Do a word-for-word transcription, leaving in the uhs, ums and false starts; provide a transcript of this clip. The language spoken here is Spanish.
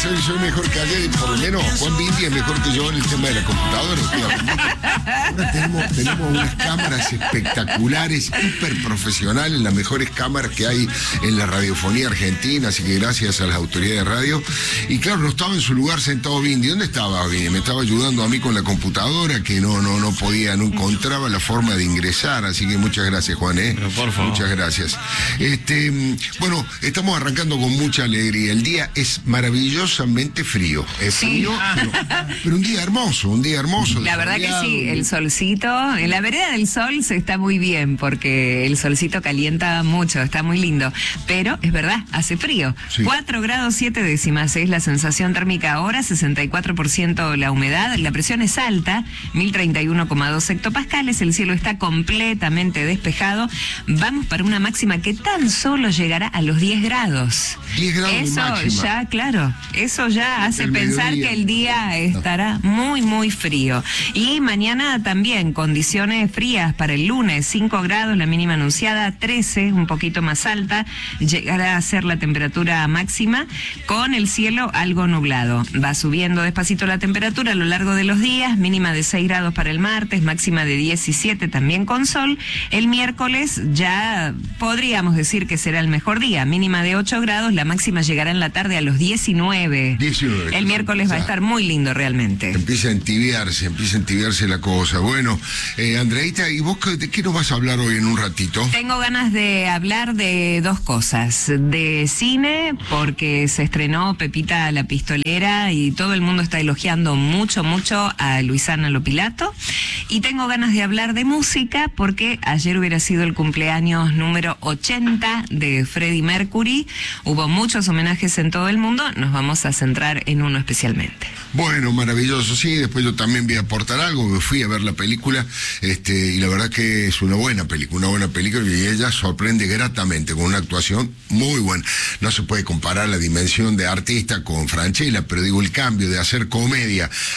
soy, soy mejor que ayer, por lo menos Juan Vindi es mejor que yo en el tema de la computadora. Ahora tenemos, tenemos unas cámaras espectaculares, hiper profesionales, las mejores cámaras que hay en la radiofonía argentina, así que gracias a las autoridades de radio. Y claro, no estaba en su lugar sentado Vindi. ¿Dónde estaba Vindi? Me estaba ayudando a mí con la computadora, que no, no, no podía, no encontraba la forma de ingresar, así que muchas gracias, Juan, ¿eh? Pero por favor. Muchas gracias. Este, bueno, estamos arrancando con mucha alegría. El día es maravillosamente frío. Es Sí. frío, pero, pero un día hermoso, un día hermoso. La verdad que soleado. sí, el solcito, en la vereda del sol se está muy bien porque el solcito calienta mucho, está muy lindo, pero es verdad, hace frío. Sí. cuatro grados siete décimas es la sensación térmica ahora, sesenta y cuatro por ciento la humedad, la presión es alta, mil treinta y uno coma dos hectopascales, el cielo está completamente despejado. Vamos para una máxima que tan solo llegará a los diez grados. diez grados de Eso máxima. ya, claro, eso ya hace El pensar mediodía. que el día estará muy, muy frío. Y mañana también condiciones frías para el lunes, cinco grados, la mínima anunciada, trece, un poquito más alta, llegará a ser la temperatura máxima con el cielo algo nublado. Va subiendo despacito la temperatura a lo largo de los días, mínima de seis grados para el martes, máxima de diecisiete también con sol. El miércoles ya podríamos decir que será el mejor día, mínima de ocho grados, la máxima llegará en la tarde a los diecinueve. diecinueve. El miércoles va a O sea, estar muy lindo realmente. Empieza a entibiarse, empieza a entibiarse la cosa. Bueno, eh, Andreita, ¿y vos de qué nos vas a hablar hoy en un ratito? Tengo ganas de hablar de dos cosas. De cine, porque se estrenó Pepita la Pistolera y todo el mundo está elogiando mucho, mucho a Luisana Lopilato. Y tengo ganas de hablar de música, porque ayer hubiera sido el cumpleaños número ochenta de Freddie Mercury. Hubo muchos homenajes en todo el mundo. Nos vamos a centrar en uno especialmente. Bueno, maravilloso, sí, después yo también voy a aportar algo, me fui a ver la película, este, y la verdad que es una buena película, una buena película, y ella sorprende gratamente, con una actuación muy buena. No se puede comparar la dimensión de artista con Francella, pero digo, el cambio de hacer comedia